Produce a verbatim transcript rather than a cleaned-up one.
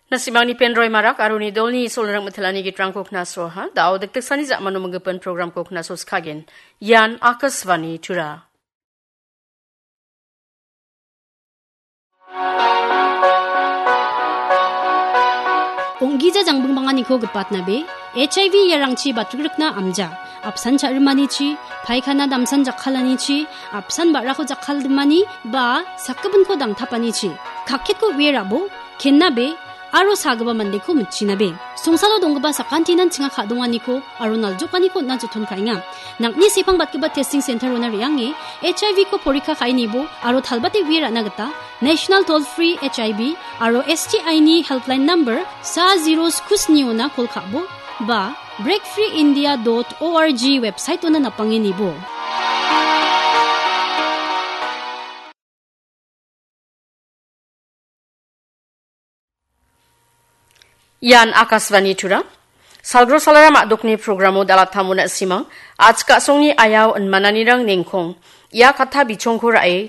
Nasimang ni Penroy Marak aruni dolni solrang mathalani gitrang kokna soha daw dektek sani za manu menggepen program kokna sos kagen yan Akasvani tura. 옹기자 장bungbangani ko gepat nabe H I V yarangchi batrukna amja apsan charmanichi paikana damsan jakhalanichi apsan barako jakhaldmani ba sakabun ko dangthapanichi kakhet ko werabo kennabe aro sagaba mandeko muchinabe songsalo donggaba sakantinan chinga khadonganiko aro naljokaniko na joton kainga nangni sepang batgeba testing center ona riange H I V ko porikha kainibo aro thalbate wera nagata national toll free H I V aro S T I ni helpline number sa zero skusni ona call khabo ba break free india dot org website ona napanginibo. Yan Akasvani tura. Salgro salara makdokni programo dalat tamuna simang. आज का सोंगनी आयाव अनमानानिरंग नेंखों. या कथा बिचोंखो राए